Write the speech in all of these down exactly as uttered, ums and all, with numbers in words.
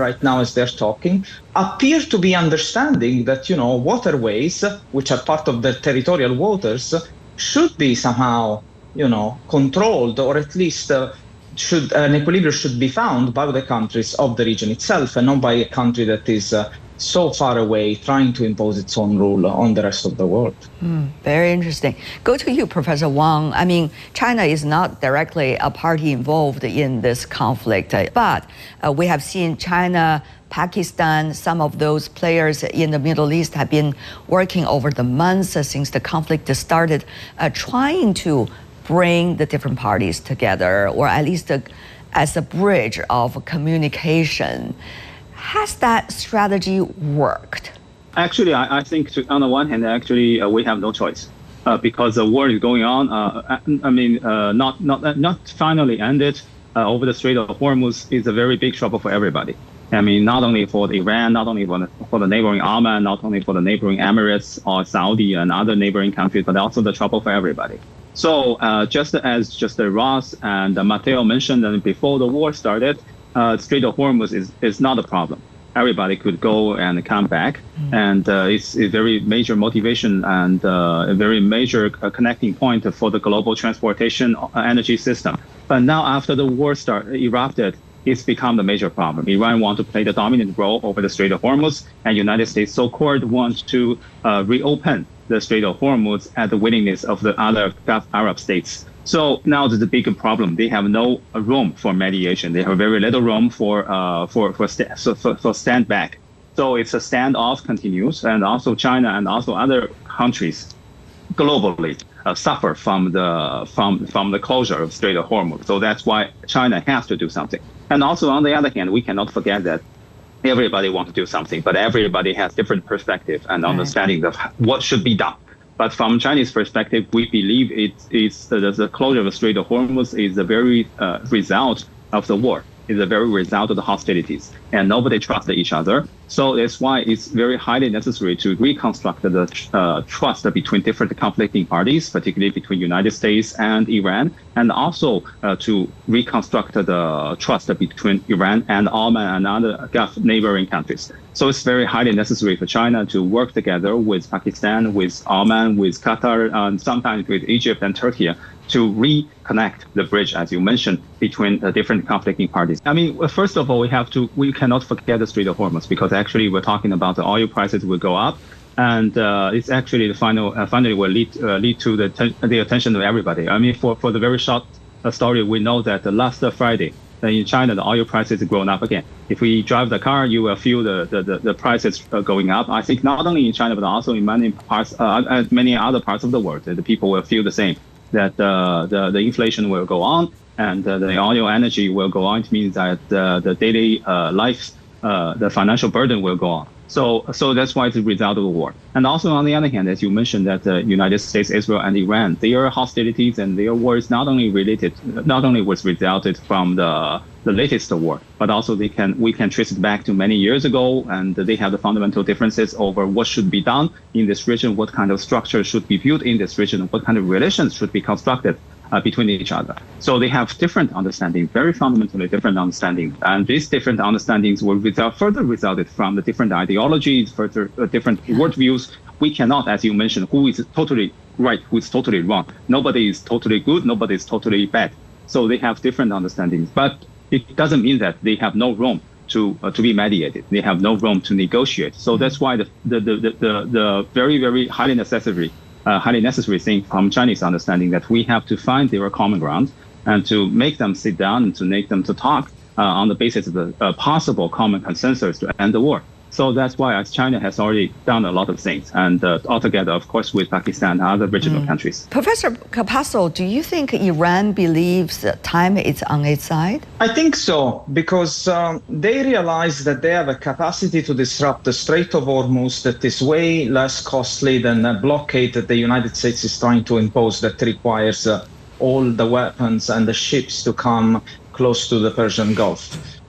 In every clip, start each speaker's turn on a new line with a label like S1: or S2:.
S1: right now as they're talking, appear to be understanding that, you know, waterways, which are part of their territorial waters, should be somehow, you know, controlled, or at least uh, should an equilibrium should be found by the countries of the region itself, and not by a country that is uh, so far away trying to impose its own rule on the rest of the world.
S2: Mm, very interesting. Go to you, Professor Wang. I mean, China is not directly a party involved in this conflict, but uh, we have seen China, Pakistan, some of those players in the Middle East have been working over the months uh, since the conflict started, uh, trying to bring the different parties together, or at least uh, as a bridge of communication. Has that strategy worked?
S3: Actually, I, I think to, on the one hand, actually, uh, we have no choice uh, because the war is going on. Uh, I, I mean, uh, not not not finally ended uh, over the Strait of Hormuz is a very big trouble for everybody. I mean, not only for Iran, not only for the, for the neighboring Oman, not only for the neighboring Emirates or Saudi and other neighboring countries, but also the trouble for everybody. So uh, just as just uh, Ross and uh, Matteo mentioned, that before the war started, uh, Strait of Hormuz is, is not a problem. Everybody could go and come back, mm. and uh, it's a very major motivation and uh, a very major uh, connecting point for the global transportation energy system. But now, after the war start erupted, it's become the major problem. Iran wants to play the dominant role over the Strait of Hormuz, and United States so-called wants to uh, reopen the Strait of Hormuz at the willingness of the other Gulf Arab states. So now there's a big problem. They have no room for mediation. They have very little room for uh, for for, st- so for for stand back. So it's a standoff continues, and also China and also other countries globally uh, suffer from the from from the closure of Strait of Hormuz. So that's why China has to do something. And also on the other hand, we cannot forget that everybody wants to do something, but everybody has different perspective and understanding of what should be done. But from Chinese perspective, we believe it is uh, the closure of the Strait of Hormuz is the very uh, result of the war. Is the very result of the hostilities, and nobody trusted each other. So that's why it's very highly necessary to reconstruct the uh, trust between different conflicting parties, particularly between United States and Iran, and also uh, to reconstruct the trust between Iran and Oman and other Gulf neighboring countries. So it's very highly necessary for China to work together with Pakistan, with Oman, with Qatar, and sometimes with Egypt and Turkey, to reconnect the bridge, as you mentioned, between the different conflicting parties. I mean, first of all, we have to, we cannot forget the Strait of Hormuz, because actually we're talking about the oil prices will go up, and uh, it's actually the final, uh, finally will lead uh, lead to the ten- the attention of everybody. I mean, for, for the very short uh, story, we know that the last uh, Friday uh, in China, the oil prices have grown up again. If we drive the car, you will feel the the, the, the prices uh, going up. I think not only in China, but also in many parts, uh, many other parts of the world, the people will feel the same. That uh, the the inflation will go on, and uh, the oil energy will go on. It means that uh, the daily uh, life, uh, the financial burden will go on. So so that's why it's a result of the war. And also on the other hand, as you mentioned, that the United States, Israel, and Iran, their hostilities and their wars not only related, not only was resulted from the the latest war, but also they can we can trace it back to many years ago, and they have the fundamental differences over what should be done in this region, what kind of structure should be built in this region, what kind of relations should be constructed uh, between each other. So they have different understanding, very fundamentally different understanding, and these different understandings will result further resulted from the different ideologies, further uh, different worldviews. We cannot, as you mentioned, who is totally right, who is totally wrong. Nobody is totally good, nobody is totally bad. So they have different understandings, but it doesn't mean that they have no room to uh, to be mediated. They have no room to negotiate. So that's why the the the the, the very very highly necessary uh, highly necessary thing from Chinese understanding that we have to find their common ground and to make them sit down and to make them to talk uh, on the basis of the uh, possible common consensus to end the war. So that's why as China has already done a lot of things, and uh, altogether, of course, with Pakistan and other regional mm. countries.
S2: Professor Capasso, do you think Iran believes that time is on its side?
S1: I think so, because um, they realize that they have a capacity to disrupt the Strait of Hormuz that is way less costly than a blockade that the United States is trying to impose that requires uh, all the weapons and the ships to come close to the Persian Gulf.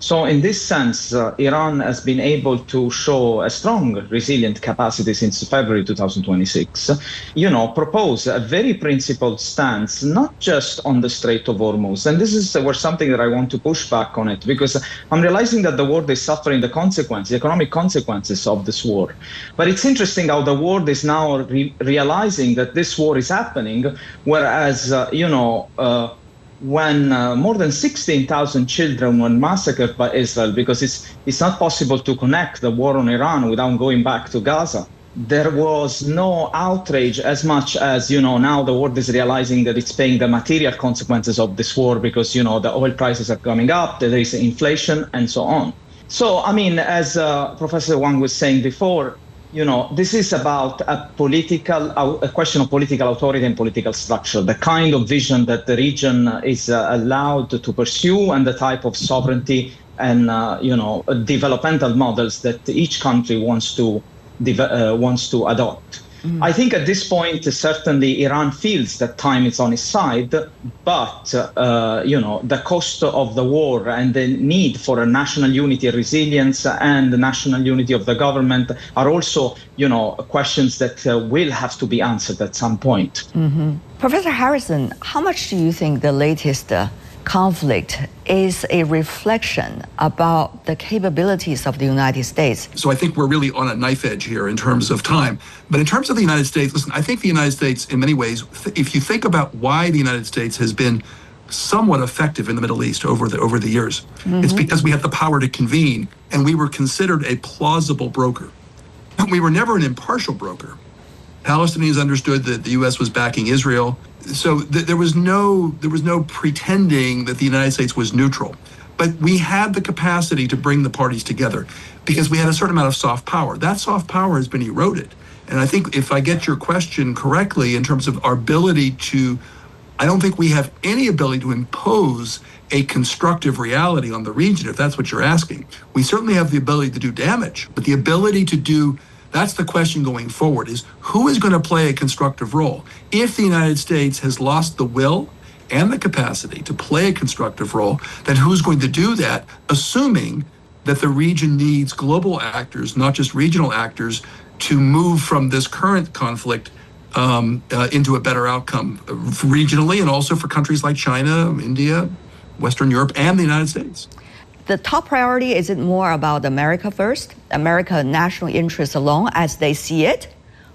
S1: So in this sense, uh, Iran has been able to show a strong, resilient capacity since February two thousand twenty-six, you know, propose a very principled stance, not just on the Strait of Hormuz. And this is where something that I want to push back on it, because I'm realizing that the world is suffering the consequences, the economic consequences of this war. But it's interesting how the world is now re- realizing that this war is happening, whereas, uh, you know, uh, when uh, more than sixteen thousand children were massacred by Israel, because it's it's not possible to connect the war on Iran without going back to Gaza. There was no outrage as much as, you know, now the world is realizing that it's paying the material consequences of this war because, you know, the oil prices are coming up, there is inflation and so on. So, I mean, as uh, Professor Wang was saying before, you know, this is about a political, a question of political authority and political structure, the kind of vision that the region is uh, allowed to pursue and the type of sovereignty and, uh, you know, developmental models that each country wants to uh, wants to adopt. Mm. I think at this point, certainly Iran feels that time is on its side, but, uh, you know, the cost of the war and the need for a national unity, resilience, and the national unity of the government are also, you know, questions that uh, will have to be answered at some point.
S2: Mm-hmm. Professor Harrison, how much do you think the latest uh, conflict is a reflection about the capabilities of the United States?
S4: So I think we're really on a knife edge here in terms of time. But in terms of the United States, listen, I think the United States, in many ways, if you think about why the United States has been somewhat effective in the Middle East over the over the years, mm-hmm. it's because we had the power to convene, and we were considered a plausible broker. We were never an impartial broker. Palestinians understood that the U S was backing Israel. So th- there was no there was no pretending that the United States was neutral. But we had the capacity to bring the parties together because we had a certain amount of soft power. That soft power has been eroded. And I think if I get your question correctly in terms of our ability to, I don't think we have any ability to impose a constructive reality on the region, if that's what you're asking. We certainly have the ability to do damage, but the ability to do That's the question going forward, is who is going to play a constructive role? If the United States has lost the will and the capacity to play a constructive role, then who's going to do that, assuming that the region needs global actors, not just regional actors, to move from this current conflict um, uh, into a better outcome uh, regionally and also for countries like China, India, Western Europe, and the United States.
S2: The top priority, is it more about America first, America national interest alone as they see it,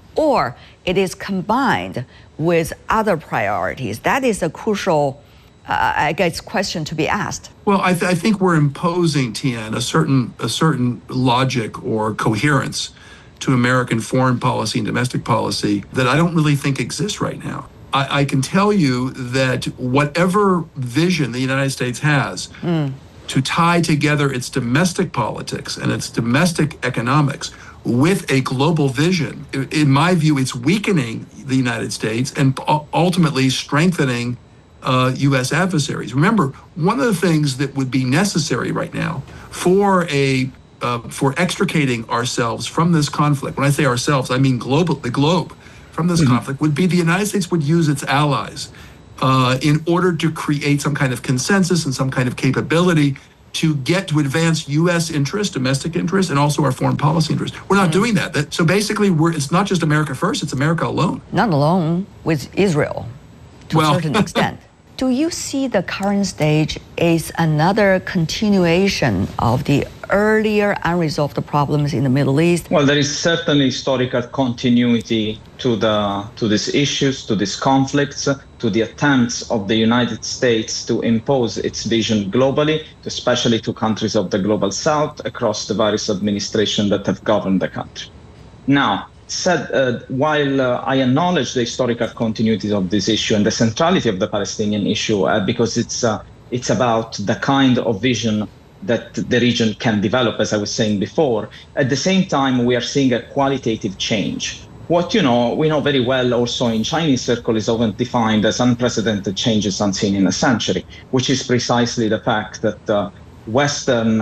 S2: or it is combined with other priorities? That is a crucial, uh, I guess, question to be asked.
S4: Well, I, th- I think we're imposing, Tian, a certain a certain logic or coherence to American foreign policy and domestic policy that I don't really think exists right now. I, I can tell you that whatever vision the United States has, mm. to tie together its domestic politics and its domestic economics with a global vision, in my view, it's weakening the United States and ultimately strengthening uh, U S adversaries. Remember, one of the things that would be necessary right now for a uh, for extricating ourselves from this conflict, when I say ourselves, I mean global, the globe, from this mm-hmm. conflict, would be the United States would use its allies Uh, in order to create some kind of consensus and some kind of capability to get to advance U S interests, domestic interests, and also our foreign policy interests. We're not mm. doing that. that. So basically, we're, it's not just America first, it's America alone.
S2: Not alone, with Israel, to
S4: well,
S2: a certain extent. Do you see the current stage as another continuation of the earlier unresolved problems in the Middle East?
S1: Well, there is certainly historical continuity to the to these issues, to these conflicts, to the attempts of the United States to impose its vision globally, especially to countries of the global south across the various administrations that have governed the country. Now, said uh, while uh, I acknowledge the historical continuity of this issue and the centrality of the Palestinian issue, uh, because it's uh, it's about the kind of vision that the region can develop, as I was saying before. At the same time, we are seeing a qualitative change. What you know, we know very well also in Chinese circle is often defined as unprecedented changes unseen in a century, which is precisely the fact that uh, Western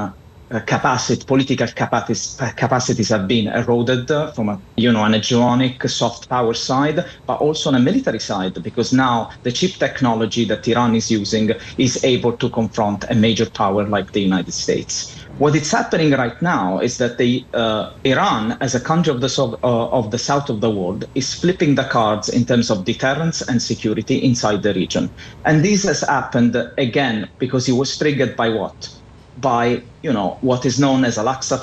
S1: uh, capacity, political capacities, capacities have been eroded uh, from a, you know, an hegemonic soft power side, but also on a military side, because now the chip technology that Iran is using is able to confront a major power like the United States. What is happening right now is that the uh, Iran, as a country of the, so, uh, of the south of the world, is flipping the cards in terms of deterrence and security inside the region. And this has happened, again, because it was triggered by what? By, you know, what is known as Al-Aqsa